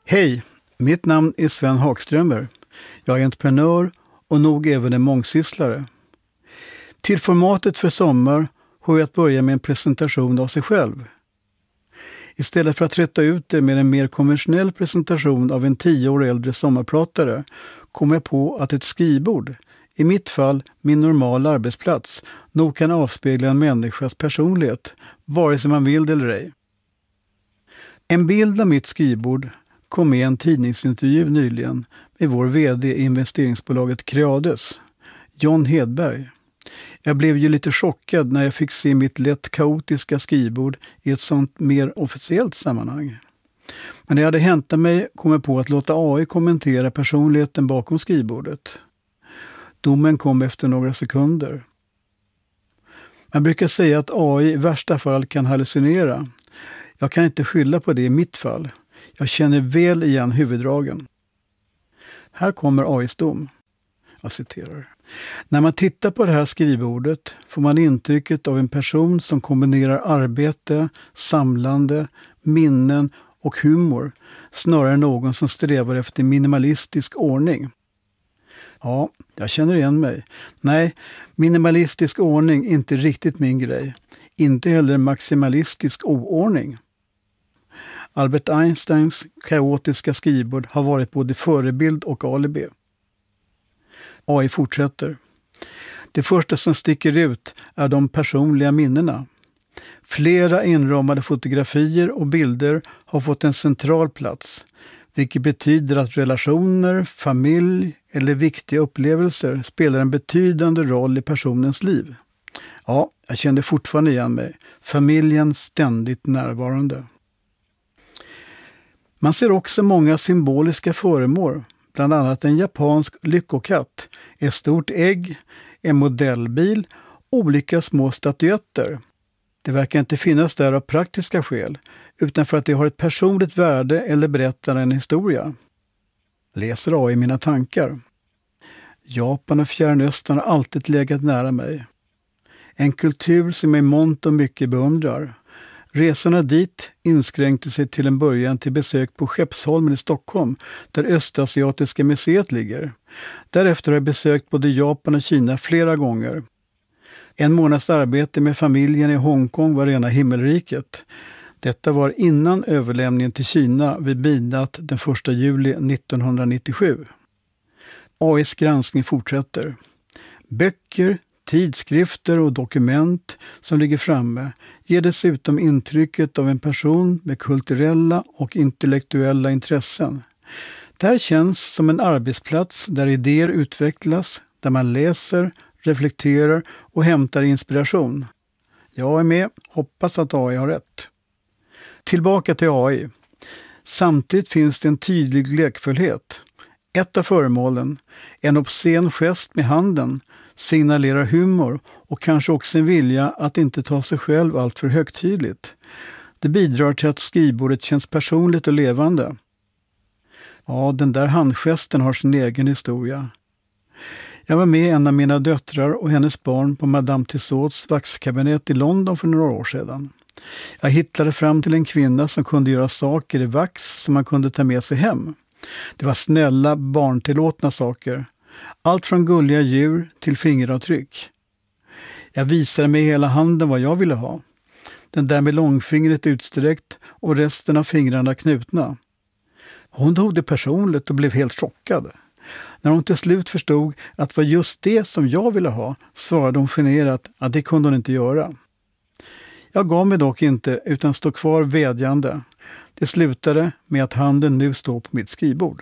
Hej, mitt namn är Sven Hagströmer. Jag är entreprenör och nog även en mångsysslare. Till formatet för sommar har jag att börja med en presentation av sig själv. Istället för att trötta ut det med en mer konventionell presentation av en 10 år äldre sommarpratare kom jag på att ett skrivbord, i mitt fall min normala arbetsplats, nog kan avspegla en människas personlighet, vare sig man vill det eller ej. En bild av mitt skrivbord kom med en tidningsintervju nyligen med vår vd i investeringsbolaget Creades, John Hedberg. Jag blev ju lite chockad när jag fick se mitt lätt kaotiska skrivbord i ett sånt mer officiellt sammanhang. Men när jag hade hämtat mig kom jag på att låta AI kommentera personligheten bakom skrivbordet. Domen kom efter några sekunder. Man brukar säga att AI i värsta fall kan hallucinera. Jag kan inte skylla på det i mitt fall. Jag känner väl igen huvuddragen. Här kommer AIs dom. Jag citerar. När man tittar på det här skrivbordet får man intrycket av en person som kombinerar arbete, samlande, minnen och humor snarare än någon som strävar efter minimalistisk ordning. Ja, jag känner igen mig. Nej, minimalistisk ordning är inte riktigt min grej. Inte heller maximalistisk oordning. Albert Einsteins kaotiska skrivbord har varit både förebild och alibi. AI fortsätter. Det första som sticker ut är de personliga minnena. Flera inramade fotografier och bilder har fått en central plats, vilket betyder att relationer, familj eller viktiga upplevelser spelar en betydande roll i personens liv. Ja, jag kände fortfarande igen mig. Familjen ständigt närvarande. Man ser också många symboliska föremål, bland annat en japansk lyckokatt, ett stort ägg, en modellbil, olika små statyetter. Det verkar inte finnas där av praktiska skäl, utan för att det har ett personligt värde eller berättar en historia. Läser AI mina tankar. Japan och Fjärran Östern har alltid legat nära mig. En kultur som jag i mångt och mycket beundrar. Resorna dit inskränkte sig till en början till besök på Skeppsholmen i Stockholm, där Östasiatiska museet ligger. Därefter har jag besökt både Japan och Kina flera gånger. En månads arbete med familjen i Hongkong var rena himmelriket. Detta var innan överlämningen till Kina vid midnatt den 1 juli 1997. AIs granskning fortsätter. Böcker, tidskrifter och dokument som ligger framme ger dessutom intrycket av en person med kulturella och intellektuella intressen. Det här känns som en arbetsplats där idéer utvecklas, där man läser, reflekterar och hämtar inspiration. Jag är med, hoppas att AI har rätt. Tillbaka till AI. Samtidigt finns det en tydlig lekfullhet. Ett av föremålen, en obscen gest med handen, signalerar humor och kanske också en vilja att inte ta sig själv allt för högtidligt. Det bidrar till att skrivbordet känns personligt och levande. Ja, den där handgesten har sin egen historia. Jag var med en av mina döttrar och hennes barn på Madame Tussauds vaxkabinett i London för några år sedan. Jag hittade fram till en kvinna som kunde göra saker i vax som man kunde ta med sig hem. Det var snälla, barntillåtna saker. Allt från gulliga djur till fingeravtryck. Jag visade med hela handen vad jag ville ha. Den där med långfingret utsträckt och resten av fingrarna knutna. Hon tog det personligt och blev helt chockad. När hon till slut förstod att det var just det som jag ville ha svarade hon generat att det kunde hon inte göra. Jag gav mig dock inte utan stod kvar vädjande. Det slutade med att handen nu står på mitt skrivbord.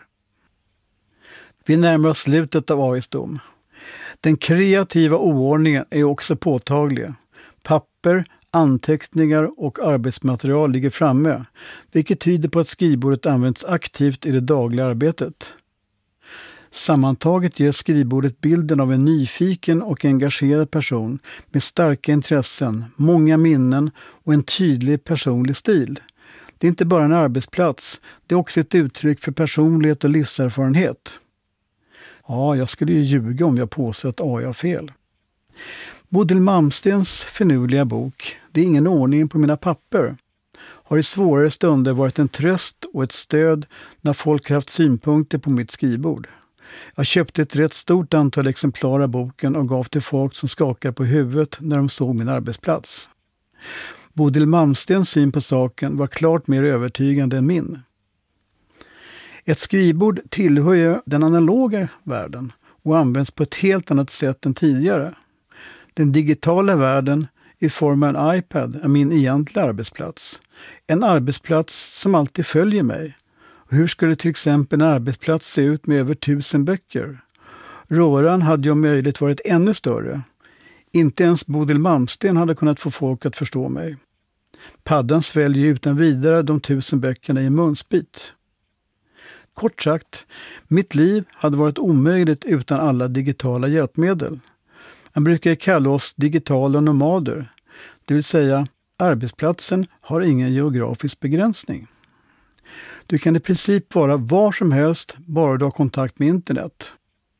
Vi närmar oss slutet av AIs dom. Den kreativa oordningen är också påtaglig. Papper, anteckningar och arbetsmaterial ligger framme, vilket tyder på att skrivbordet används aktivt i det dagliga arbetet. Sammantaget ger skrivbordet bilden av en nyfiken och engagerad person med starka intressen, många minnen och en tydlig personlig stil. Det är inte bara en arbetsplats, det är också ett uttryck för personlighet och livserfarenhet. Ja, jag skulle ju ljuga om jag påstår att AI har fel. Bodil Malmstens finurliga bok Det är ingen ordning på mina papper har i svårare stunder varit en tröst och ett stöd när folk haft synpunkter på mitt skrivbord. Jag köpte ett rätt stort antal exemplar av boken och gav till folk som skakade på huvudet när de såg min arbetsplats. Bodil Malmstens syn på saken var klart mer övertygande än min. Ett skrivbord tillhör ju den analoga världen och används på ett helt annat sätt än tidigare. Den digitala världen i form av en iPad är min egentliga arbetsplats. En arbetsplats som alltid följer mig. Och hur skulle till exempel en arbetsplats se ut med över 1000 böcker? Röran hade ju om möjligt varit ännu större. Inte ens Bodil Malmsten hade kunnat få folk att förstå mig. Paddan sväljer utan vidare de 1000 böckerna i en munsbit. Kort sagt, mitt liv hade varit omöjligt utan alla digitala hjälpmedel. Man brukar kalla oss digitala nomader, det vill säga arbetsplatsen har ingen geografisk begränsning. Du kan i princip vara var som helst bara du har kontakt med internet.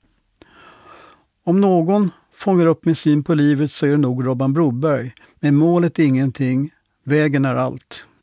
Om någon fångar upp min syn på livet så är det nog Robban Broberg, men målet är ingenting, vägen är allt.